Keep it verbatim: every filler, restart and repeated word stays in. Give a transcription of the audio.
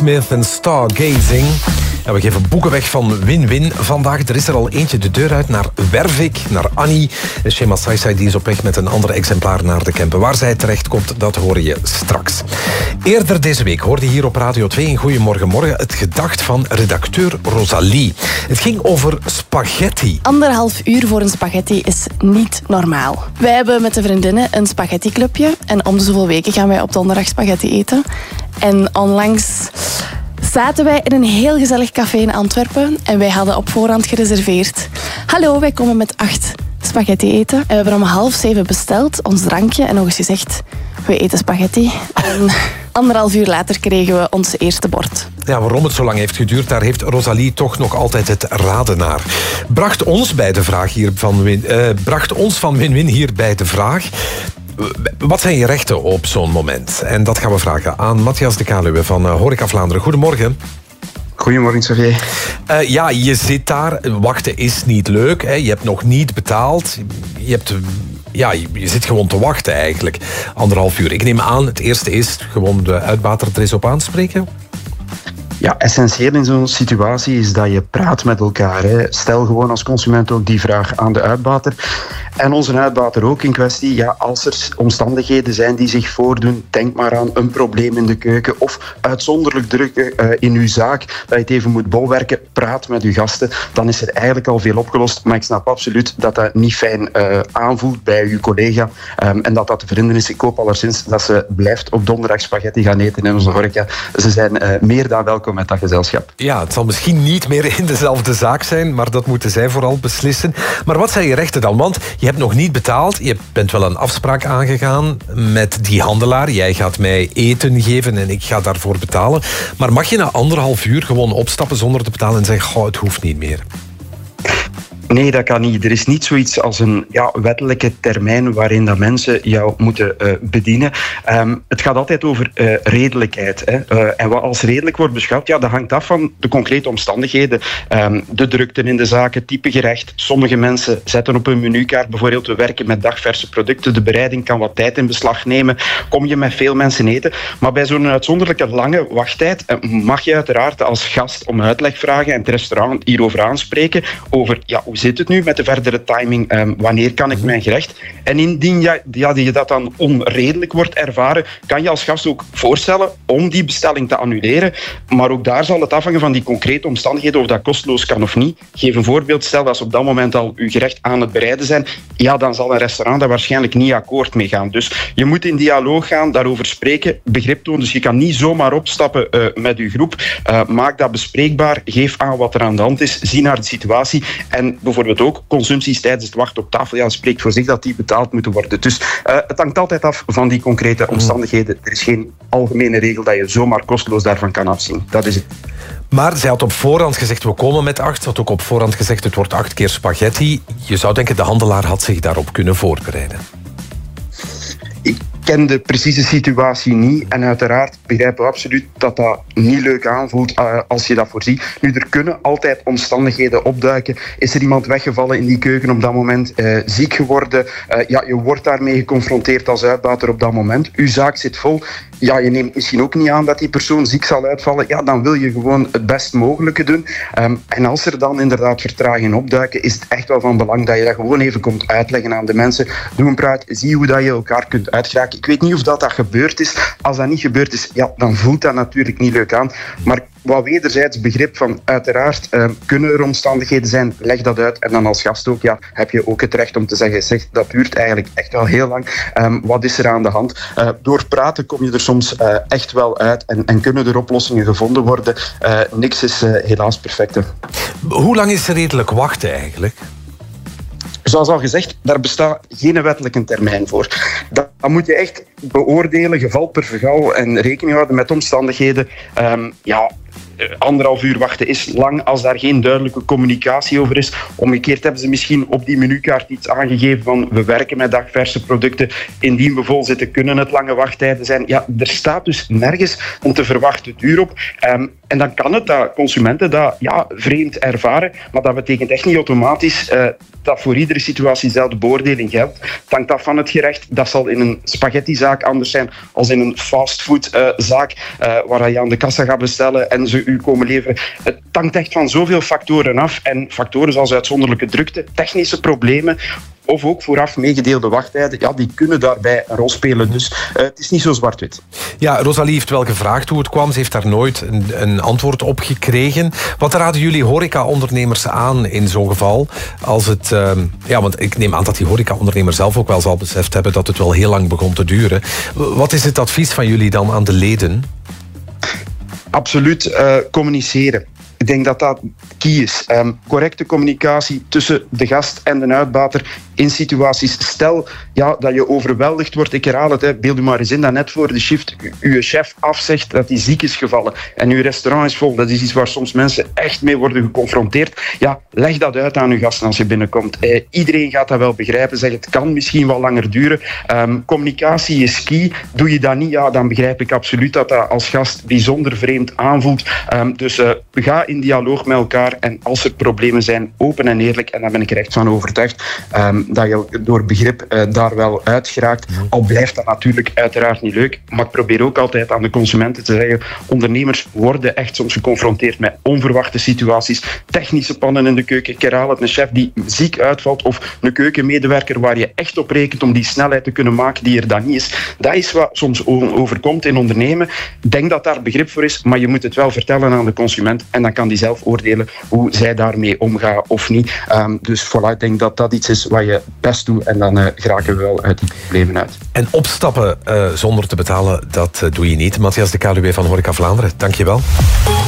Smith en Stargazing. Ja, we geven boeken weg van Win-Win vandaag. Er is er al eentje de deur uit naar Wervik, naar Annie. Shema Saisai die is op weg met een ander exemplaar naar de Kempen. Waar zij terechtkomt, dat hoor je straks. Eerder deze week hoorde je hier op Radio twee in Goedemorgen Morgen het gedacht van redacteur Rosalie. Het ging over spaghetti. Anderhalf uur voor een spaghetti is niet normaal. Wij hebben met de vriendinnen een spaghetticlubje en om de zoveel weken gaan wij op donderdag spaghetti eten. En onlangs zaten wij in een heel gezellig café in Antwerpen en wij hadden op voorhand gereserveerd. Hallo, wij komen met acht spaghetti eten. En we hebben om half zeven besteld, ons drankje, en nog eens gezegd, we eten spaghetti. En anderhalf uur later kregen we ons eerste bord. Ja, waarom het zo lang heeft geduurd, daar heeft Rosalie toch nog altijd het raden naar. Bracht ons bij de vraag hier van Win, uh, bracht ons van Win-Win hier bij de vraag. Wat zijn je rechten op zo'n moment? En dat gaan we vragen aan Matthias de Kaluwe van Horeca Vlaanderen. Goedemorgen. Goedemorgen, Xavier. Uh, ja, je zit daar. Wachten is niet leuk. Hè. Je hebt nog niet betaald. Je, hebt, ja, je zit gewoon te wachten eigenlijk. Anderhalf uur. Ik neem aan, het eerste is gewoon de uitbater er eens op aanspreken. Ja, essentieel in zo'n situatie is dat je praat met elkaar. Hè. Stel gewoon als consument ook die vraag aan de uitbater. En onze uitbater ook in kwestie. Ja, als er omstandigheden zijn die zich voordoen, denk maar aan een probleem in de keuken of uitzonderlijk druk uh, in uw zaak, dat je het even moet bolwerken, praat met uw gasten. Dan is er eigenlijk al veel opgelost. Maar ik snap absoluut dat dat niet fijn uh, aanvoelt bij uw collega. Um, en dat dat de vrienden is. Ik hoop alleszins dat ze blijft op donderdag spaghetti gaan eten in onze horeca. Ze zijn uh, meer dan welkom met dat gezelschap. Ja, het zal misschien niet meer in dezelfde zaak zijn, maar dat moeten zij vooral beslissen. Maar wat zijn je rechten dan? Want je hebt nog niet betaald, je bent wel een afspraak aangegaan met die handelaar. Jij gaat mij eten geven en ik ga daarvoor betalen. Maar mag je na anderhalf uur gewoon opstappen zonder te betalen en zeggen, goh, het hoeft niet meer? Nee, dat kan niet. Er is niet zoiets als een ja, wettelijke termijn waarin dat mensen jou moeten uh, bedienen. Um, het gaat altijd over uh, redelijkheid. Hè. Uh, en wat als redelijk wordt beschouwd, ja, dat hangt af van de concrete omstandigheden. Um, de drukte in de zaken, type gerecht. Sommige mensen zetten op hun menukaart bijvoorbeeld, we werken met dagverse producten. De bereiding kan wat tijd in beslag nemen. Kom je met veel mensen eten. Maar bij zo'n uitzonderlijke lange wachttijd uh, mag je uiteraard als gast om uitleg vragen en het restaurant hierover aanspreken. Over, ja, hoe zit het nu met de verdere timing? Um, wanneer kan ik mijn gerecht? En indien je, ja, je dat dan onredelijk wordt ervaren, kan je als gast ook voorstellen om die bestelling te annuleren. Maar ook daar zal het afhangen van die concrete omstandigheden of dat kosteloos kan of niet. Geef een voorbeeld. Stel dat ze op dat moment al uw gerecht aan het bereiden zijn. Ja, dan zal een restaurant daar waarschijnlijk niet akkoord mee gaan. Dus je moet in dialoog gaan, daarover spreken, begrip tonen. Dus je kan niet zomaar opstappen uh, met uw groep. Uh, maak dat bespreekbaar. Geef aan wat er aan de hand is. Zie naar de situatie. En bijvoorbeeld ook consumpties tijdens het wachten op tafel. Ja, spreekt voor zich dat die betaald moeten worden. Dus uh, het hangt altijd af van die concrete omstandigheden. Er is geen algemene regel dat je zomaar kosteloos daarvan kan afzien. Dat is het. Maar zij had op voorhand gezegd, we komen met acht. Ze had ook op voorhand gezegd, het wordt acht keer spaghetti. Je zou denken, de handelaar had zich daarop kunnen voorbereiden. Ik ken de precieze situatie niet. En uiteraard begrijpen we absoluut dat dat niet leuk aanvoelt uh, als je dat voorziet. Nu, er kunnen altijd omstandigheden opduiken. Is er iemand weggevallen in die keuken op dat moment? Uh, ziek geworden? Uh, ja, je wordt daarmee geconfronteerd als uitbater op dat moment. Uw zaak zit vol. Ja, je neemt misschien ook niet aan dat die persoon ziek zal uitvallen. Ja, dan wil je gewoon het best mogelijke doen. Um, en als er dan inderdaad vertragingen opduiken, is het echt wel van belang dat je dat gewoon even komt uitleggen aan de mensen. Doe een praatje, zie hoe dat je elkaar kunt uitgeraken. Ik weet niet of dat, dat gebeurd is. Als dat niet gebeurd is, ja, dan voelt dat natuurlijk niet leuk aan. Maar wat wederzijds begrip van uiteraard uh, kunnen er omstandigheden zijn, leg dat uit. En dan als gast ook, ja, heb je ook het recht om te zeggen, zeg, dat duurt eigenlijk echt wel heel lang. Um, wat is er aan de hand? Uh, door praten kom je er soms uh, echt wel uit en, en kunnen er oplossingen gevonden worden. Uh, niks is uh, helaas perfect. Hoe lang is er redelijk wachten eigenlijk? Zoals al gezegd, daar bestaat geen wettelijke termijn voor. Dat, dat moet je echt beoordelen, geval per geval, en rekening houden met omstandigheden. Um, ja, anderhalf uur wachten is lang als daar geen duidelijke communicatie over is. Omgekeerd hebben ze misschien op die menukaart iets aangegeven van we werken met dagverse producten. Indien we vol zitten, kunnen het lange wachttijden zijn. Ja, er staat dus nergens een te verwachten duur op. Um, en dan kan het dat consumenten dat ja, vreemd ervaren, maar dat betekent echt niet automatisch uh, dat voor iedere situatie dezelfde beoordeling geldt. Het hangt af van het gerecht. Dat zal in een spaghettizaak anders zijn als in een fastfoodzaak, uh, uh, waar je aan de kassa gaat bestellen en ze u komen leveren. Het hangt echt van zoveel factoren af. En factoren zoals uitzonderlijke drukte, technische problemen, of ook vooraf meegedeelde wachttijden, ja, die kunnen daarbij een rol spelen. Dus uh, het is niet zo zwart-wit. Ja, Rosalie heeft wel gevraagd hoe het kwam. Ze heeft daar nooit een, een antwoord op gekregen. Wat raden jullie horeca-ondernemers aan in zo'n geval? Als het, uh, ja, want ik neem aan dat die horeca-ondernemer zelf ook wel zal beseft hebben dat het wel heel lang begon te duren. Wat is het advies van jullie dan aan de leden? Absoluut uh, communiceren. Ik denk dat dat key is. Um, correcte communicatie tussen de gast en de uitbater in situaties. Stel ja, dat je overweldigd wordt. Ik herhaal het, hè. Beeld u maar eens in dat net voor de shift uw chef afzegt dat hij ziek is gevallen en uw restaurant is vol. Dat is iets waar soms mensen echt mee worden geconfronteerd. Ja, leg dat uit aan uw gasten als je binnenkomt. Eh, iedereen gaat dat wel begrijpen. Zeg, het kan misschien wel langer duren. Um, communicatie is key. Doe je dat niet, ja, dan begrijp ik absoluut dat dat als gast bijzonder vreemd aanvoelt. Um, dus uh, ga in dialoog met elkaar en als er problemen zijn, open en eerlijk. En daar ben ik er echt van overtuigd um, dat je door begrip uh, daar wel uit geraakt. Al blijft dat natuurlijk uiteraard niet leuk. Maar ik probeer ook altijd aan de consumenten te zeggen, ondernemers worden echt soms geconfronteerd met onverwachte situaties. Technische pannen in de keuken. Ik herhaal het, een chef die ziek uitvalt of een keukenmedewerker waar je echt op rekent om die snelheid te kunnen maken die er dan niet is. Dat is wat soms overkomt in ondernemen. Ik denk dat daar begrip voor is, maar je moet het wel vertellen aan de consument en dan kan die zelf oordelen hoe zij daarmee omgaan of niet. Um, dus voilà, ik denk dat dat iets is wat je best doet en dan uh, geraken we wel uit die problemen uit. En opstappen uh, zonder te betalen, dat uh, doe je niet. Matthias de Kaluwe van Horeca Vlaanderen, dank je wel.